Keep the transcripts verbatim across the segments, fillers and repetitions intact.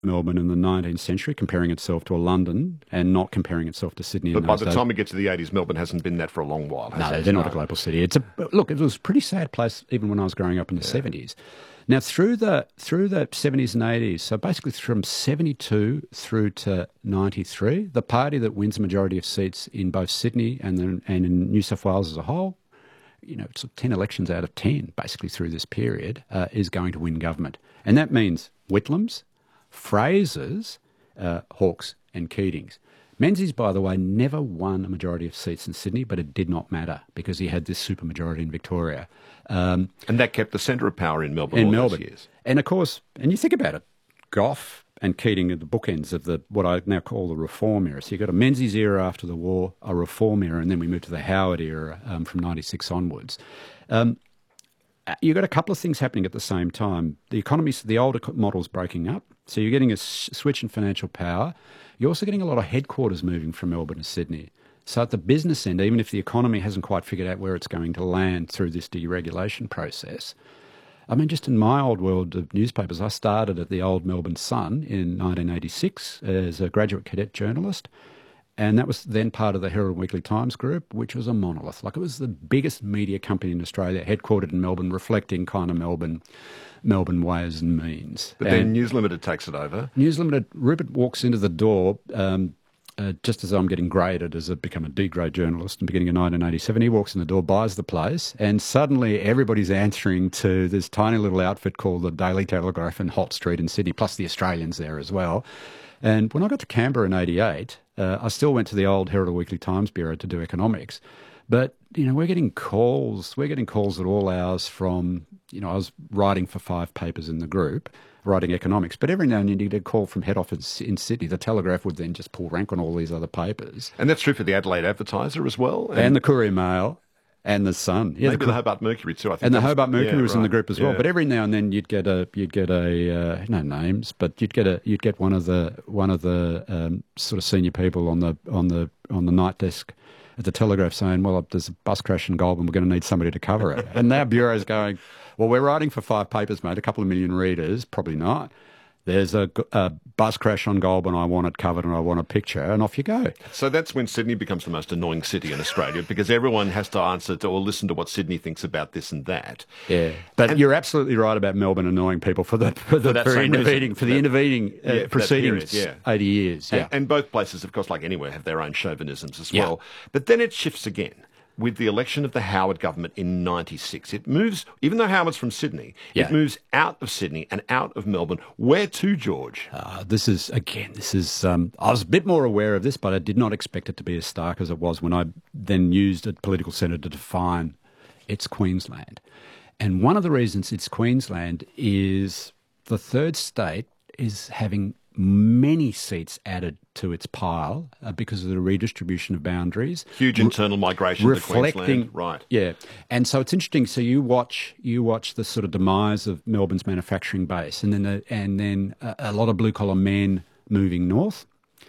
Melbourne in the nineteenth century, comparing itself to a London and not comparing itself to Sydney. But by the time we get to the eighties, Melbourne hasn't been that for a long while, has No, it? they're not a global city. It's a look. It was a pretty sad place even when I was growing up in the seventies. Now through the through the seventies and eighties, so basically from seventy-two through to ninety-three, the party that wins a majority of seats in both Sydney and then and in New South Wales as a whole, you know, it's ten elections out of ten basically through this period, uh, is going to win government, and that means Whitlams, Frasers, uh, Hawkes and Keatings. Menzies, by the way, never won a majority of seats in Sydney, but it did not matter because he had this supermajority in Victoria. Um, and that kept the centre of power in Melbourne in all Melbourne. those years. And of course, and you think about it, Gough and Keating are the bookends of the what I now call the Reform era. So you've got a Menzies era after the war, a Reform era, and then we move to the Howard era um, from ninety-six onwards. Um, You've got a couple of things happening at the same time. The economy, the older model's breaking up, so you're getting a switch in financial power. You're also getting a lot of headquarters moving from Melbourne to Sydney. So at the business end, even if the economy hasn't quite figured out where it's going to land through this deregulation process, I mean, just in my old world of newspapers, I started at the old Melbourne Sun in nineteen eighty-six as a graduate cadet journalist. And that was then part of the Herald Weekly Times group, which was a monolith. Like, it was the biggest media company in Australia, headquartered in Melbourne, reflecting kind of Melbourne Melbourne ways and means. But and then News Limited takes it over. News Limited, Rupert walks into the door um, uh, just as I'm getting graded as a become a D-grade journalist in the beginning of nineteen eighty-seven. He walks in the door, buys the place, and suddenly everybody's answering to this tiny little outfit called the Daily Telegraph in Holt Street in Sydney, plus the Australians there as well. And when I got to Canberra in eighty-eight, uh, I still went to the old Herald Weekly Times Bureau to do economics. But, you know, we're getting calls, we're getting calls at all hours from, you know, I was writing for five papers in the group, writing economics, but every now and then you get a call from head office in Sydney. The Telegraph would then just pull rank on all these other papers. And that's true for the Adelaide Advertiser as well? And, and the Courier Mail. And the Sun, yeah, maybe the, the Hobart Mercury too. I think and the Hobart Mercury yeah, was right. in the group as well. Yeah. But every now and then you'd get a you'd get a uh, no names, but you'd get a you'd get one of the one of the um, sort of senior people on the on the on the night desk at the Telegraph saying, "Well, there's a bus crash in Goulburn. We're going to need somebody to cover it." And our bureau's going, "Well, we're writing for five papers, mate. A couple of million readers, probably not. There's a, a bus crash on Goulburn, I want it covered and I want a picture," and off you go. So that's when Sydney becomes the most annoying city in Australia because everyone has to answer to or listen to what Sydney thinks about this and that. Yeah, but and you're absolutely right about Melbourne annoying people for the for the for, for intervening for the that, intervening uh, yeah, proceedings. Period, yeah. eighty years. Yeah, and, and both places, of course, like anywhere, have their own chauvinisms as well. Yeah. But then it shifts again. With the election of the Howard government in ninety-six. It moves, even though Howard's from Sydney, yeah. it moves out of Sydney and out of Melbourne. Where to, George? Uh, this is, again, this is, um, I was a bit more aware of this, but I did not expect it to be as stark as it was when I then used a political centre to define it's Queensland. And one of the reasons it's Queensland is the third state is having many seats added to its pile uh, because of the redistribution of boundaries. Huge internal migration reflecting, to Queensland, right? Yeah, and so it's interesting. So you watch you watch the sort of demise of Melbourne's manufacturing base, and then the, and then a, a lot of blue collar men moving north.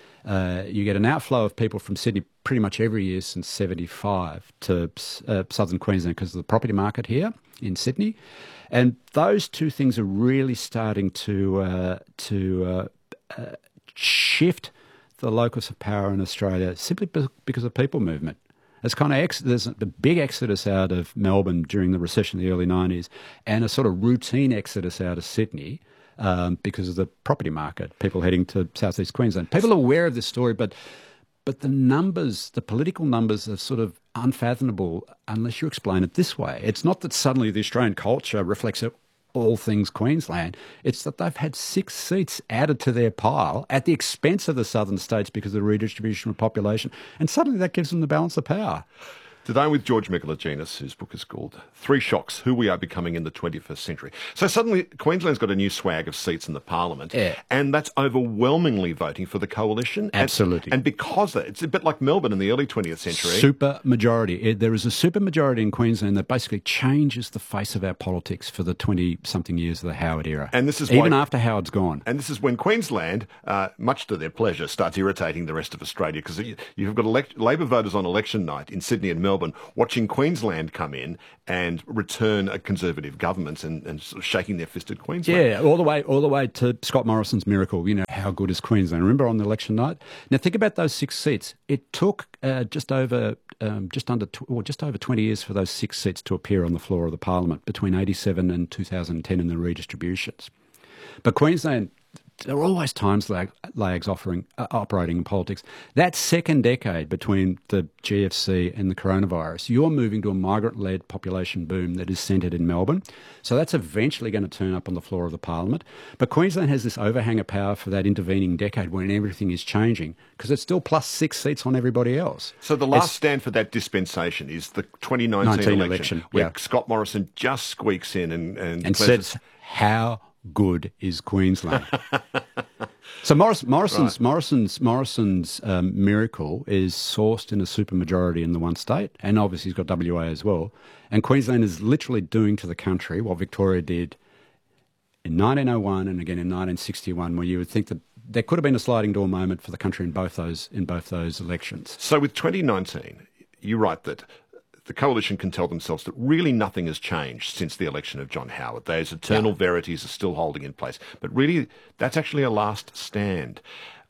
Uh, you get an outflow of people from Sydney pretty much every year since seventy-five to uh, southern Queensland because of the property market here in Sydney, and those two things are really starting to uh, to uh, uh, shift the locus of power in Australia simply because of people movement. It's kind of ex- there's a big exodus out of Melbourne during the recession in the early nineties, and a sort of routine exodus out of Sydney. Um, because of the property market, people heading to southeast Queensland. People are aware of this story, but but the numbers, the political numbers are sort of unfathomable unless you explain it this way. It's not that suddenly the Australian culture reflects all things Queensland. It's that they've had six seats added to their pile at the expense of the southern states because of the redistribution of population, and suddenly that gives them the balance of power. Today with George Megalogenis, whose book is called Three Shocks, Who We Are Becoming in the twenty-first Century. So suddenly Queensland's got a new swag of seats in the parliament, yeah. and that's overwhelmingly voting for the coalition. Absolutely. And, and because of, it's a bit like Melbourne in the early twentieth century. Super majority. There is a super majority in Queensland that basically changes the face of our politics for the twenty-something years of the Howard era. And this is Even why, after Howard's gone. And this is when Queensland, uh, much to their pleasure, starts irritating the rest of Australia because you've got elect, Labor voters on election night in Sydney and Melbourne Melbourne, watching Queensland come in and return a Conservative government and, and sort of shaking their fist at Queensland. Yeah, all the way, all the way to Scott Morrison's miracle. You know, how good is Queensland? Remember on the election night? Now think about those six seats. It took uh, just over, um, just under, tw- or just over twenty years for those six seats to appear on the floor of the Parliament between eighty-seven and two thousand ten in the redistributions. But Queensland, there are always times lag, lags offering, uh, operating in politics. That second decade between the G F C and the coronavirus, you're moving to a migrant-led population boom that is centred in Melbourne. So that's eventually going to turn up on the floor of the Parliament. But Queensland has this overhang of power for that intervening decade when everything is changing because it's still plus six seats on everybody else. So the last it's, stand for that dispensation is the twenty nineteen election, election, where yeah. Scott Morrison just squeaks in and... And, and says, how good is Queensland? So Morris, Morrison's right. Morrison's Morrison's um, miracle is sourced in a supermajority in the one state, and obviously he's got W A as well. And Queensland is literally doing to the country what Victoria did in nineteen oh one and again in nineteen sixty-one, where you would think that there could have been a sliding door moment for the country in both those in both those elections. So with twenty nineteen, you write that the coalition can tell themselves that really nothing has changed since the election of John Howard. Those eternal yeah. verities are still holding in place. But really, that's actually a last stand.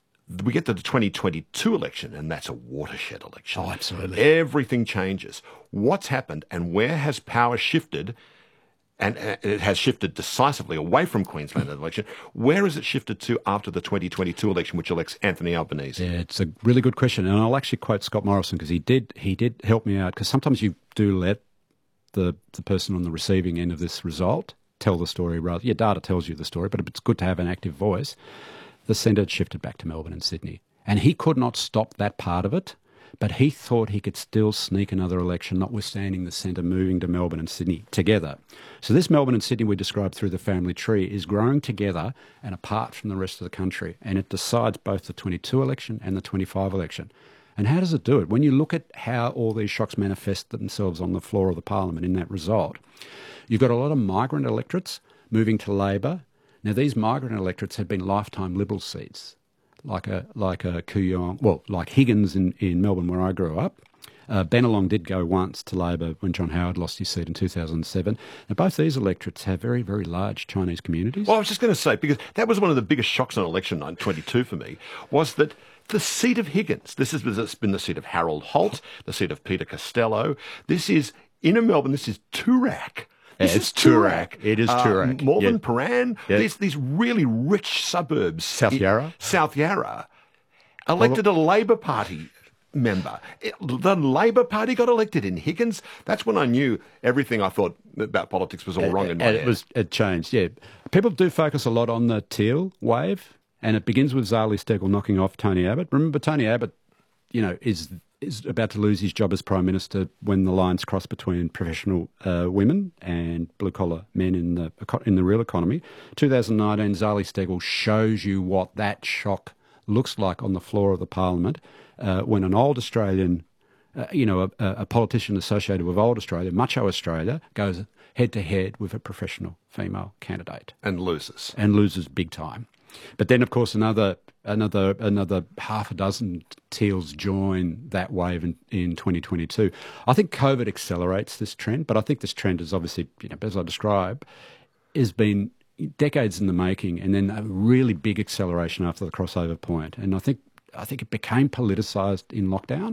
We get to the twenty twenty-two election, and that's a watershed election. Oh, absolutely. Everything changes. What's happened and where has power shifted? And it has shifted decisively away from Queensland in the election. Where has it shifted to after the twenty twenty-two election, which elects Anthony Albanese? Yeah, it's a really good question. And I'll actually quote Scott Morrison because he did he did help me out, because sometimes you do let the the person on the receiving end of this result tell the story rather. Your data tells you the story, but it's good to have an active voice. The centre shifted back to Melbourne and Sydney. And he could not stop that part of it, but he thought he could still sneak another election, notwithstanding the centre moving to Melbourne and Sydney together. So this Melbourne and Sydney we described through the family tree is growing together and apart from the rest of the country, and it decides both the twenty-two election and the twenty-five election. And how does it do it? When you look at how all these shocks manifest themselves on the floor of the Parliament in that result, you've got a lot of migrant electorates moving to Labor. Now, these migrant electorates had been lifetime Liberal seats, like a like a Kooyong, well, like Higgins in, in Melbourne where I grew up. Uh, Bennelong did go once to Labor when John Howard lost his seat in two thousand seven. Now, both these electorates have very, very large Chinese communities. Well, I was just going to say, because that was one of the biggest shocks on election night twenty-two for me, was that the seat of Higgins, this has been the seat of Harold Holt, the seat of Peter Costello. This is, inner Melbourne, this is Toorak. This it's is Toorak. It is Toorak. Uh, Malvern, yeah. Paran, yeah. these, these really rich suburbs. South Yarra. South Yarra. Elected well, a Labor Party member. It, the Labor Party got elected in Higgins. That's when I knew everything I thought about politics was all uh, wrong in my and head. It, was, it changed, yeah. People do focus a lot on the teal wave, and it begins with Zali Steggall knocking off Tony Abbott. Remember, Tony Abbott, you know, is is about to lose his job as Prime Minister when the lines cross between professional uh, women and blue-collar men in the in the real economy. twenty nineteen, Zali Steggall shows you what that shock looks like on the floor of the Parliament uh, when an old Australian, uh, you know, a, a politician associated with old Australia, macho Australia, goes head-to-head with a professional female candidate. And loses. And loses big time. But then, of course, another another another half a dozen Teals join that wave in, in twenty twenty-two. I think COVID accelerates this trend, but I think this trend is obviously, you know, as I describe, has been decades in the making, and then a really big acceleration after the crossover point. And I think I think it became politicised in lockdown.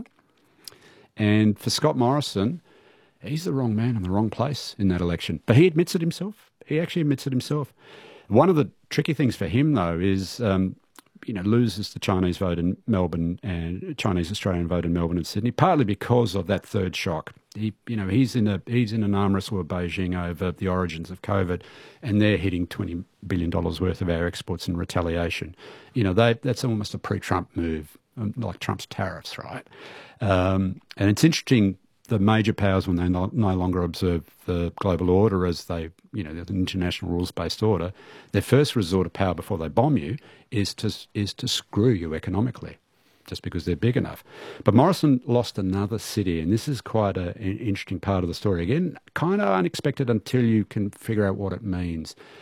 And for Scott Morrison, he's the wrong man in the wrong place in that election. But he admits it himself. He actually admits it himself. One of the tricky things for him, though, is, um, you know, loses the Chinese vote in Melbourne and Chinese Australian vote in Melbourne and Sydney, partly because of that third shock. He, you know, he's in a he's in an arm wrestle with Beijing over the origins of COVID, and they're hitting twenty billion dollars worth of our exports in retaliation. You know, they, that's almost a pre-Trump move, like Trump's tariffs, right? Um, and it's interesting. The major powers, when they no, no longer observe the global order as they, you know, the international rules-based order, their first resort of power before they bomb you is to is to screw you economically, just because they're big enough. But Morrison lost another city, and this is quite a, an interesting part of the story. Again, kind of unexpected until you can figure out what it means.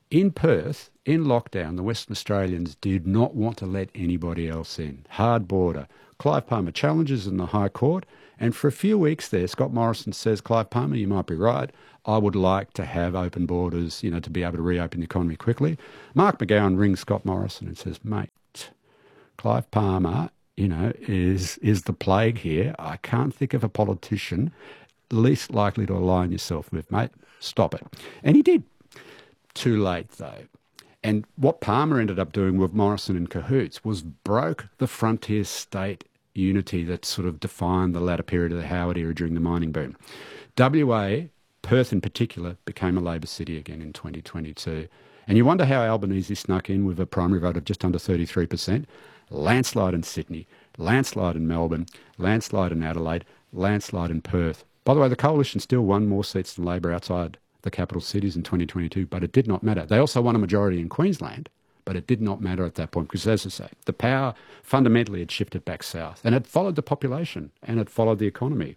In Perth, in lockdown, the Western Australians did not want to let anybody else in. Hard border. Clive Palmer challenges in the High Court, and for a few weeks there, Scott Morrison says, Clive Palmer, you might be right. I would like to have open borders, you know, to be able to reopen the economy quickly. Mark McGowan rings Scott Morrison and says, mate, Clive Palmer, you know, is is the plague here. I can't think of a politician least likely to align yourself with, mate. Stop it. And he did. Too late, though. And what Palmer ended up doing with Morrison in cahoots was broke the frontier state unity that sort of defined the latter period of the Howard era during the mining boom. W A, Perth in particular, became a Labor city again in twenty twenty-two. And you wonder how Albanese snuck in with a primary vote of just under thirty-three percent. Landslide in Sydney, landslide in Melbourne, landslide in Adelaide, landslide in Perth. By the way, the Coalition still won more seats than Labor outside the capital cities in twenty twenty-two, but it did not matter. They also won a majority in Queensland, but it did not matter at that point because, as I say, the power fundamentally had shifted back south and it followed the population and it followed the economy.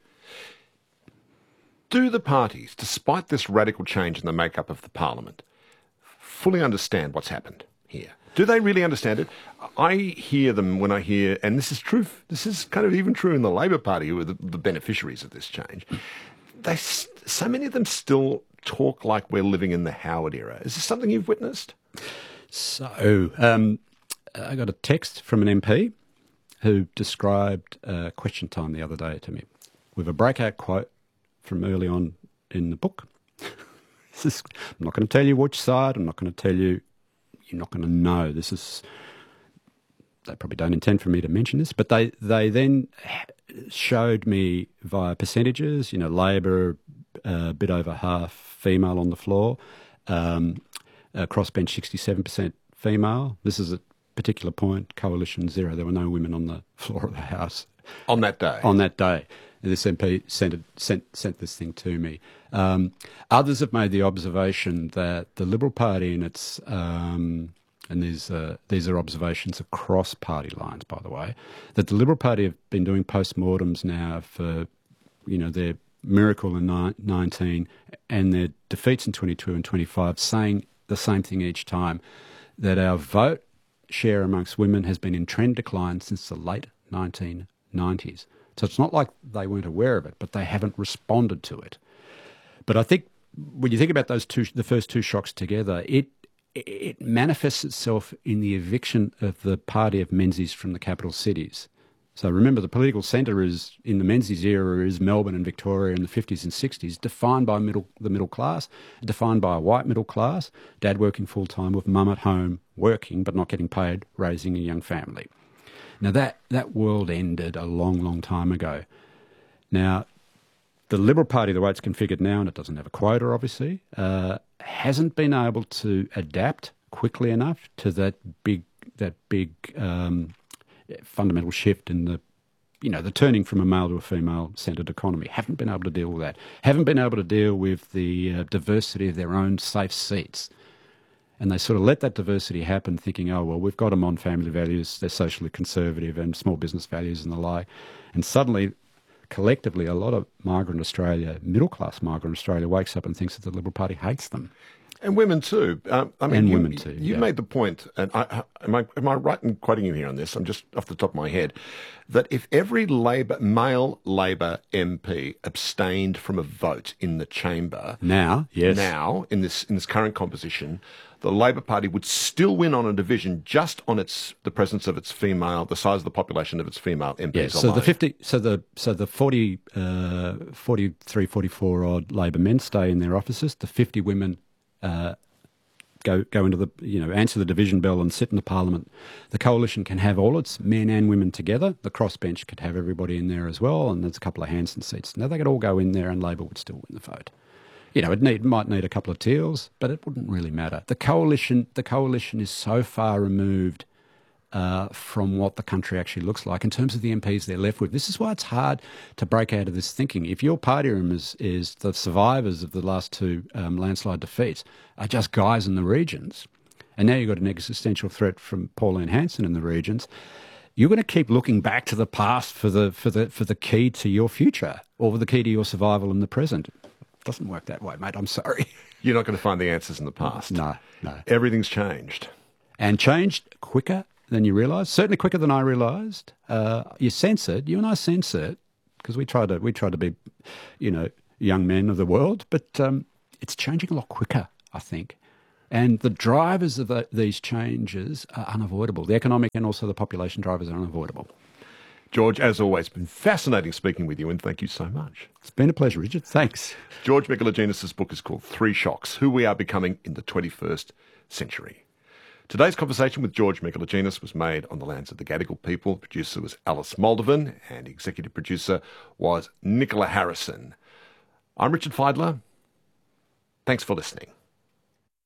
Do the parties, despite this radical change in the makeup of the parliament, fully understand what's happened here? Do they really understand it? I hear them when I hear, and this is true, this is kind of even true in the Labor Party, who are the, the beneficiaries of this change. They, so many of them still talk like we're living in the Howard era. Is this something you've witnessed? So, um, I got a text from an M P who described uh, Question Time the other day to me with a breakout quote from early on in the book. This is, I'm not going to tell you which side, I'm not going to tell you, you're not going to know. This is, they probably don't intend for me to mention this, but they, they then showed me via percentages, you know, Labor, a uh, bit over half female on the floor, um, uh, crossbench sixty-seven percent female. This is a particular point, Coalition zero. There were no women on the floor of the House. On that day? On that day. This M P sent, it, sent, sent this thing to me. Um, others have made the observation that the Liberal Party and its, um, and these, uh, these are observations across party lines, by the way, that the Liberal Party have been doing postmortems now for, you know, their miracle in nineteen and their defeats in twenty-two and twenty-five, saying the same thing each time, that our vote share amongst women has been in trend decline since the late nineteen nineties. So it's not like they weren't aware of it, but they haven't responded to it. But I think when you think about those two, the first two shocks together, it it manifests itself in the eviction of the party of Menzies from the capital cities. So remember, the political centre is in the Menzies era is Melbourne and Victoria in the fifties and sixties, defined by middle the middle class, defined by a white middle class, dad working full time with mum at home working but not getting paid, raising a young family. Now that that world ended a long, long time ago. Now, the Liberal Party, the way it's configured now, and it doesn't have a quota, obviously, uh, hasn't been able to adapt quickly enough to that big that big. Um, fundamental shift in the, you know, the turning from a male to a female-centred economy. Haven't been able to deal with that. Haven't been able to deal with the uh, diversity of their own safe seats. And they sort of let that diversity happen thinking, oh, well, we've got them on family values, they're socially conservative and small business values and the like. And suddenly, collectively, a lot of migrant Australia, middle-class migrant Australia, wakes up and thinks that the Liberal Party hates them. And women too. Um, I mean, and you, women too. You yeah. made the point, and I, am, I, am I right in quoting you here on this? I'm just off the top of my head, that if every Labor male Labor M P abstained from a vote in the chamber now, yes, now in this in this current composition, the Labor Party would still win on a division just on its the presence of its female, the size of the population of its female M Ps. Yes, so alone. the fifty, so the so the forty, uh, forty-three, forty-four odd Labor men stay in their offices. The fifty women. Uh, go go into the, you know, answer the division bell and sit in the parliament. The Coalition can have all its men and women together. The crossbench could have everybody in there as well, and there's a couple of Hanson seats. Now they could all go in there and Labor would still win the vote. You know, it need, might need a couple of teals, but it wouldn't really matter. The Coalition, the Coalition is so far removed Uh, from what the country actually looks like in terms of the M Ps they're left with. This is why it's hard to break out of this thinking. If your party room is, is the survivors of the last two um, landslide defeats are just guys in the regions, and now you've got an existential threat from Pauline Hanson in the regions, you're going to keep looking back to the past for the for the for the key to your future or the key to your survival in the present. It doesn't work that way, mate. I'm sorry. You're not going to find the answers in the past. No, no. Everything's changed. And changed quicker than you realise, certainly quicker than I realised. Uh, you sense it, you and I sense it, because we try to we try to be, you know, young men of the world, but um, it's changing a lot quicker, I think. And the drivers of the, these changes are unavoidable. The economic and also the population drivers are unavoidable. George, as always, been fascinating speaking with you, and thank you so much. It's been a pleasure, Richard. Thanks. George Megalogenis' book is called Three Shocks: Who We Are Becoming in the twenty-first Century. Today's conversation with George Megalogenis was made on the lands of the Gadigal people. Producer was Alice Moldovan, and executive producer was Nicola Harrison. I'm Richard Fidler. Thanks for listening.